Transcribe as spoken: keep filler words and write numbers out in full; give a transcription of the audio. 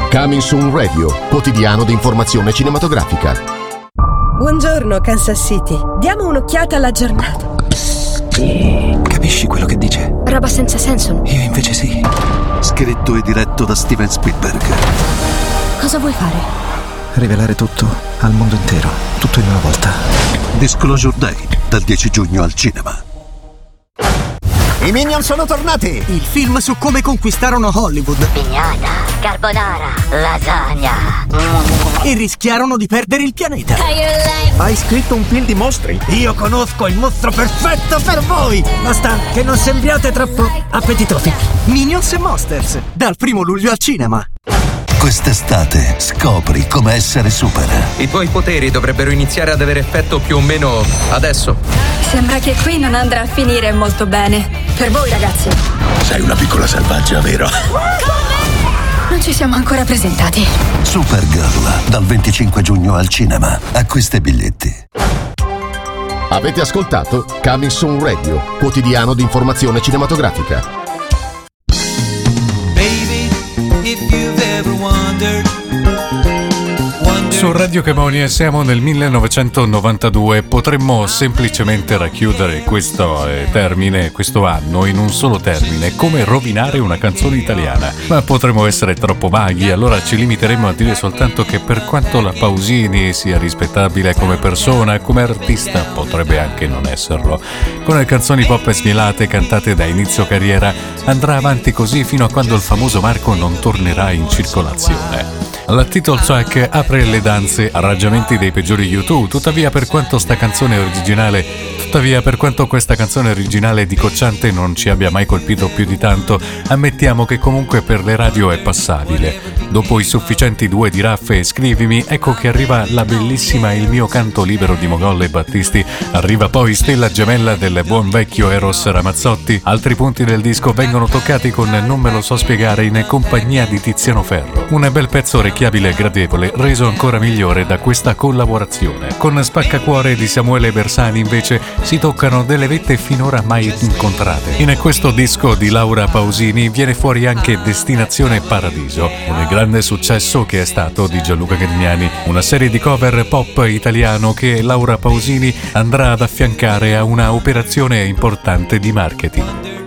Coming Soon Radio, quotidiano di informazione cinematografica. Buongiorno Kansas City, diamo un'occhiata alla giornata. Capisci quello che dice? Roba senza senso. Io invece sì. Scritto e diretto da Steven Spielberg. Cosa vuoi fare? Rivelare tutto al mondo intero, tutto in una volta. Disclosure Day, dal dieci giugno al cinema. I Minion sono tornati! Il film su come conquistarono Hollywood. Pignata, carbonara, lasagna. E rischiarono di perdere il pianeta. Hai scritto un film di mostri? Io conosco il mostro perfetto per voi! Basta che non sembriate troppo appetitosi. Minions e Monsters, dal primo luglio al cinema. Quest'estate scopri come essere super. I tuoi poteri dovrebbero iniziare ad avere effetto più o meno adesso. Sembra che qui non andrà a finire molto bene. Per voi, ragazzi. Sei una piccola selvaggia, vero? Non ci siamo ancora presentati. Supergirl, dal venticinque giugno al cinema. Acquista i biglietti. Avete ascoltato Coming Soon Radio, quotidiano di informazione cinematografica. Su Radio Camonia siamo nel millenovecentonovantadue, potremmo semplicemente racchiudere questo eh, termine, questo anno, in un solo termine, come rovinare una canzone italiana. Ma potremmo essere troppo vaghi, allora ci limiteremo a dire soltanto che per quanto la Pausini sia rispettabile come persona, come artista potrebbe anche non esserlo. Con le canzoni pop smielate cantate da inizio carriera andrà avanti così fino a quando il famoso marco non tornerà in circolazione. La title track apre le danze, arrangiamenti dei peggiori U due, tuttavia per quanto sta canzone originale, tuttavia per quanto questa canzone originale di Cocciante non ci abbia mai colpito più di tanto, ammettiamo che comunque per le radio è passabile. Dopo i sufficienti due di Raffe e Scrivimi, ecco che arriva la bellissima Il mio canto libero di Mogol e Battisti, arriva poi Stella gemella del buon vecchio Eros Ramazzotti, altri punti del disco vengono toccati con Non me lo so spiegare in compagnia di Tiziano Ferro. Un bel pezzo orecchiabile e gradevole, reso ancora migliore da questa collaborazione. Con Spaccacuore di Samuele Bersani invece si toccano delle vette finora mai incontrate. In questo disco di Laura Pausini viene fuori anche Destinazione Paradiso, un grande successo che è stato di Gianluca Grignani, una serie di cover pop italiano che Laura Pausini andrà ad affiancare a una operazione importante di marketing.